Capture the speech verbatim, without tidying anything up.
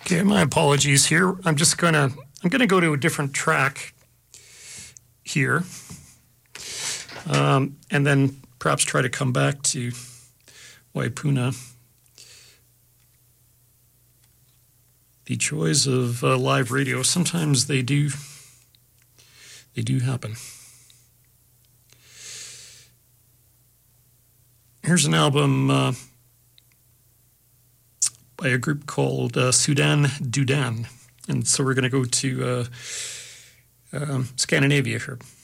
Okay, my apologies here. I'm just gonna I'm gonna go to a different track here, um, and then perhaps try to come back to Waipuna. The joys of uh, live radio, sometimes they do they do happen. Here's an album uh, by a group called uh, Sudan Dudan. And so we're going to go to uh, um, Scandinavia here.